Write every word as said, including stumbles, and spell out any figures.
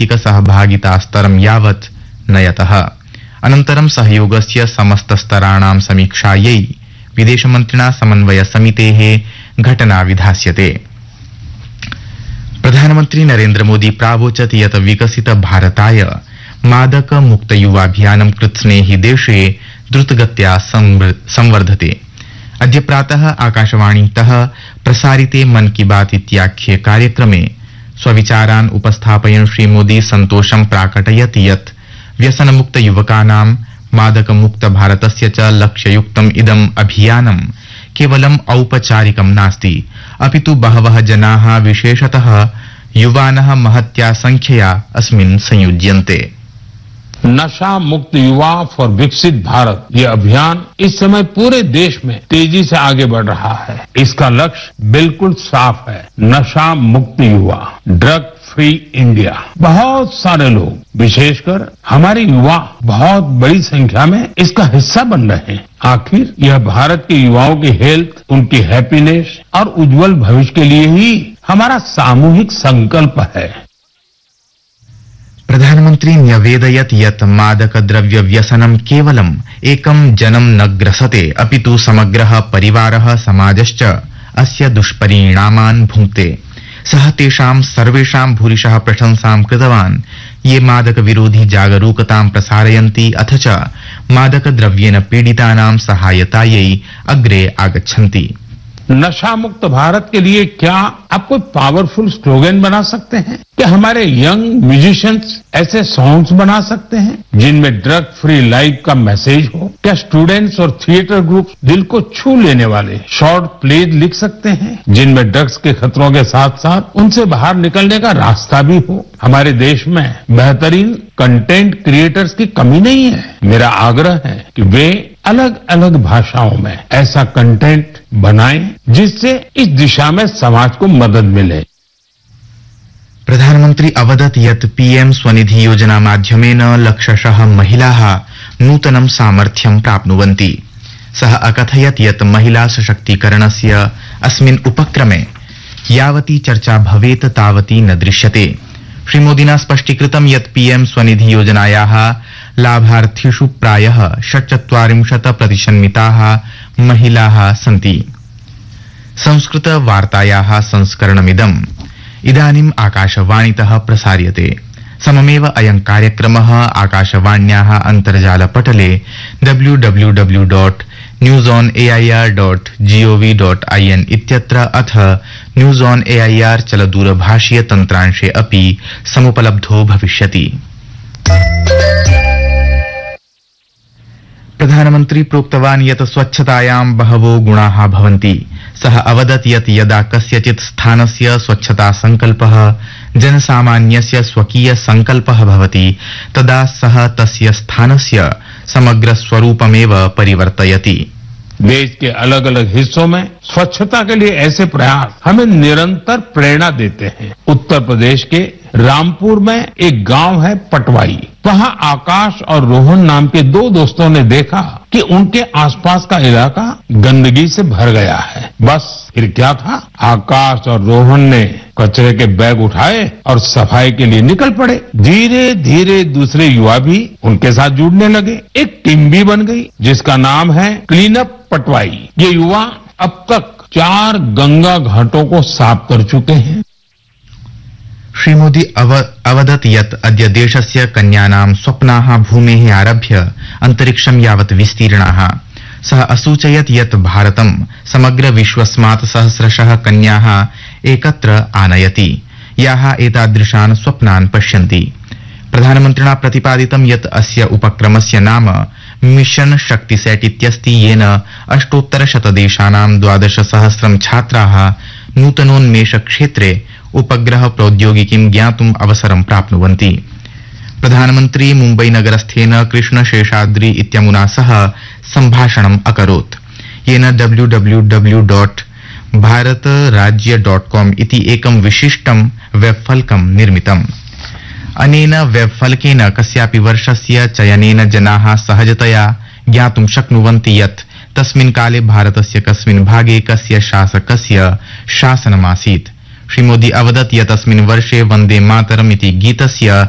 राजनीतिक सहभागिता स्तरं यावत् नयतः। अनन्तरं सहयोगस्य समस्तस्तराणां समीक्षायै विदेशमन्त्रिणा समन्वय समितेः घटना विधास्यते। प्रधानमन्त्री नरेन्द्र मोदी प्रावोचत् यत् विकसित भारताय मादक मुक्त युवाभियानं कृत्स्नेहि देशे द्रुतगत्या संवर्धते। अद्य प्रातः आकाशवाणीतः प्रसारिते मन की बात इत्याख्ये कार्यक्रमे स्वविचारान् उपस्थापयन् श्रीमोदी सन्तोषं प्राकटयत् यत् व्यसनमुक्त युवकानां मादकमुक्त भारतस्य च लक्ष्ययुक्तम् इदम् अभियानं केवलम् औपचारिकं नास्ति, अपितु बहवः जनाः विशेषतः युवानः महत्या संख्यया अस्मिन् संयुज्यन्ते। नशा मुक्त युवा फॉर विकसित भारत ये अभियान इस समय पूरे देश में तेजी से आगे बढ़ रहा है। इसका लक्ष्य बिल्कुल साफ है, नशा मुक्त युवा, ड्रग फ्री इंडिया। बहुत सारे लोग, विशेषकर हमारे युवा बहुत बड़ी संख्या में इसका हिस्सा बन रहे हैं। आखिर यह भारत के युवाओं की हेल्थ, उनकी हैप्पीनेस और उज्जवल भविष्य के लिए ही हमारा सामूहिक संकल्प है। प्रधानमन्त्री न्यवेदयत् यत् मादक द्रव्य व्यसनं केवलम् एकं जनं न ग्रसते, अपितु समग्रः परिवारः समाजश्च अस्य दुष्परिणामान् भुङ्क्ते। सः तेषां सर्वेषां भूरिशः प्रशंसां कृतवान् ये मादक विरोधी जागरूकतां प्रसारयन्ति अथ च मादक द्रव्येन पीडितानां सहायतायै अग्रे आगच्छन्ति। नशा मुक्त भारत के लिए क्या आप कोई पावरफुल स्लोगन बना सकते हैं? क्या हमारे यंग म्यूजिशियंस ऐसे सॉन्ग्स बना सकते हैं जिनमें ड्रग फ्री लाइफ का मैसेज हो? क्या स्टूडेंट्स और थिएटर ग्रुप दिल को छू लेने वाले शॉर्ट प्लेज लिख सकते हैं जिनमें ड्रग्स के खतरों के साथ साथ उनसे बाहर निकलने का रास्ता भी हो? हमारे देश में बेहतरीन कंटेंट क्रिएटर्स की कमी नहीं है। मेरा आग्रह है कि वे अलग अलग भाषाओं में ऐसा कंटेंट बनाएं जिससे इस दिशा में समाज को मदद मिले। प्रधानमन्त्री अवदत् यत् पीएम स्वनिधि योजना माध्यमेन लक्षशः महिलाः नूतनं सामर्थ्यं प्राप्नुवन्ति। सः अकथयत् यत् महिला सशक्तीकरणस्य अस्मिन् उपक्रमे यावती चर्चा भवेत् तावती न दृश्यते। श्रीमोदिना स्पष्टीकृतं यत् पीएम स्वनिधि योजनायाः लाभार्थिषु प्रायः षट्चत्वारिंशत् प्रतिशन्मिताः महिलाः सन्ति। संस्कृत वार्तायाः संस्करणमिदम् इदानीम् आकाशवाणीतः प्रसार्यते। सममेव अयं कार्यक्रमः आकाशवाण्याः अन्तर्जालपटले W W W dot news on AIR dot gov dot IN इत्यत्र अथ न्यूज ऑन एआईआर चलदूरभाषीय तन्त्रांशे अपि समुपलब्धो भविष्यति। प्रधानमन्त्री प्रोक्तवान् यत् स्वच्छतायां बहवो गुणाः भवन्ति। सः अवदत् यत् यदा कस्यचित् स्थानस्य स्वच्छता संकल्पः जनसामान्यस्य स्वकीय संकल्पः भवति तदा सः तस्य स्थानस्य समग्र स्वरूपमेव परिवर्तयति। देश के अलग अलग हिस्सों में स्वच्छता के लिए ऐसे प्रयास हमें निरंतर प्रेरणा देते हैं। उत्तर प्रदेश के रामपुर में एक गांव है पटवाई। वहां आकाश और रोहन नाम के दो दोस्तों ने देखा कि उनके आसपास का इलाका गंदगी से भर गया है। बस फिर क्या था, आकाश और रोहन ने कचरे के बैग उठाए और सफाई के लिए निकल पड़े। धीरे धीरे दूसरे युवा भी उनके साथ जुड़ने लगे। एक टीम भी बन गई जिसका नाम है क्लीन अप पटवाई। ये युवा अब तक चार गंगा घाटों को साफ कर चुके हैं। श्रीमोदी अव, अवदत् यत् अद्य देशस्य कन्यानां स्वप्नाः भूमेः आरभ्य अन्तरिक्षं यावत् विस्तीर्णाः। सः असूचयत् यत् भारतं समग्र विश्वस्मात् सहस्रशः कन्याः एकत्र आनयति याः एतादृशान् स्वप्नान् पश्यन्ति। प्रधानमन्त्रिणा प्रतिपादितं यत् अस्य उपक्रमस्य नाम मिशन शक्तिसेट इत्यस्ति, येन अष्टोत्तरशतदेशानां द्वादशसहस्रं छात्राः नूतनोन्मेष क्षेत्रे उपग्रह प्रौद्योगिकीं ज्ञातुम् अवसरं प्राप्नुवन्ति। प्रधानमन्त्री मुम्बई नगरस्थेन कृष्ण शेषाद्रि इत्यमुना सह सम्भाषणम् अकरोत्, येन W W W dot Bharat राज्य डॉट कॉम इति एकं विशिष्टं वेबफलकं निर्मितम्। अनेन वेबफलकेन कस्यापि वर्षस्य चयनेन जनाः सहजतया ज्ञातुं शक्नुवन्ति यत् तस्मिन् काले भारतस्य कस्मिन् भागे कस्य शासकस्य शासनमासीत्। श्रीमोदी अवदत् यत् अस्मिन् वर्षे वन्दे मातरम् इति गीतस्य